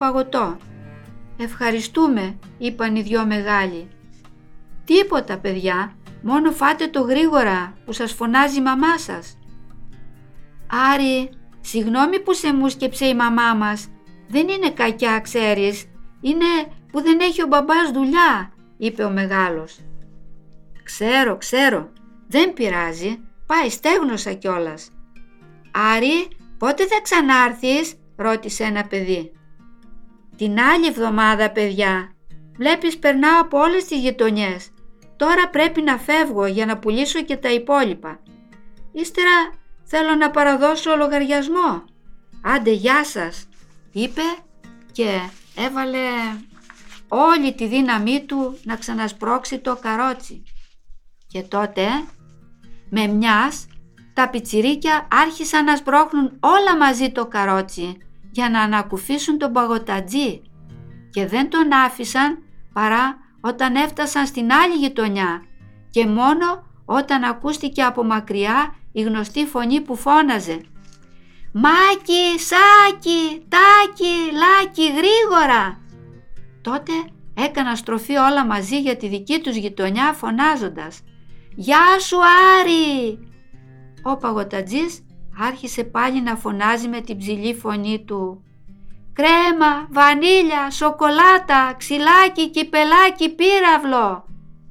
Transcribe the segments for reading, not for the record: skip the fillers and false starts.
«Παγωτό». «Ευχαριστούμε», είπαν οι δυο μεγάλοι. «Τίποτα, παιδιά, μόνο φάτε το γρήγορα που σας φωνάζει η μαμά σας». «Άρη, συγγνώμη που σε μούσκεψε η μαμά μας. Δεν είναι κακιά, ξέρεις. Είναι που δεν έχει ο μπαμπάς δουλειά», είπε ο μεγάλος. Ξέρω, δεν πειράζει, πάει, στέγνωσα κιόλας». «Άρη, πότε θα ξανάρθεις?» ρώτησε ένα παιδί. «Την άλλη εβδομάδα, παιδιά. Βλέπεις, περνάω από όλες τις γειτονιές. Τώρα πρέπει να φεύγω για να πουλήσω και τα υπόλοιπα. Ύστερα θέλω να παραδώσω λογαριασμό. Άντε, γεια σας», είπε και έβαλε όλη τη δύναμή του να ξανασπρώξει το καρότσι. Και τότε με μιας τα πιτσιρίκια άρχισαν να σπρώχνουν όλα μαζί το καρότσι για να ανακουφίσουν τον παγωτατζή και δεν τον άφησαν παρά όταν έφτασαν στην άλλη γειτονιά και μόνο όταν ακούστηκε από μακριά η γνωστή φωνή που φώναζε «Μάκη, Σάκη, Τάκη, Λάκη, γρήγορα!» Τότε έκαναν στροφή όλα μαζί για τη δική τους γειτονιά φωνάζοντας «Γεια σου, Άρη!» Ο παγωτατζής άρχισε πάλι να φωνάζει με την ψηλή φωνή του «Κρέμα, βανίλια, σοκολάτα, ξυλάκι, κυπελάκι, πύραυλο!»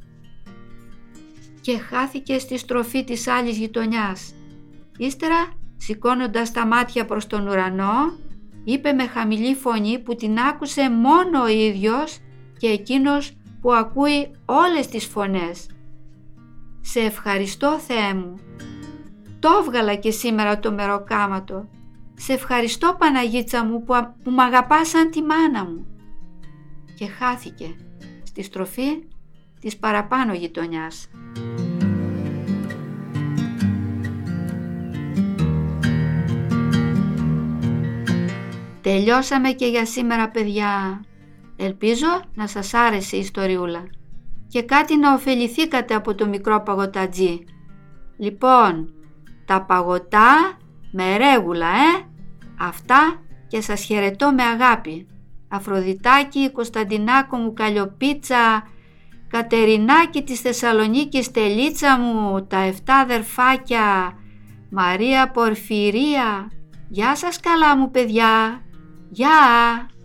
Και χάθηκε στη στροφή της άλλης γειτονιάς. Ύστερα, σηκώνοντας τα μάτια προς τον ουρανό, είπε με χαμηλή φωνή που την άκουσε μόνο ο ίδιος και εκείνος που ακούει όλες τις φωνές «Σε ευχαριστώ, Θεέ μου. Το έβγαλα και σήμερα το μεροκάματο. Σε ευχαριστώ, Παναγίτσα μου, που μ' αγαπάς σαν τη μάνα μου». Και χάθηκε στη στροφή της παραπάνω γειτονιάς. Τελειώσαμε και για σήμερα, παιδιά. Ελπίζω να σας άρεσε η ιστοριούλα και κάτι να ωφεληθήκατε από το μικρό παγωτατζή. Λοιπόν, τα παγωτά με ρέγουλα, αυτά, και σας χαιρετώ με αγάπη. Αφροδιτάκη, Κωνσταντινάκο μου, Καλλιοπίτσα, Κατερινάκη της Θεσσαλονίκης, Τελίτσα μου, τα 7 αδερφάκια, Μαρία, Πορφυρία. Γεια σας καλά μου, παιδιά. Γεια!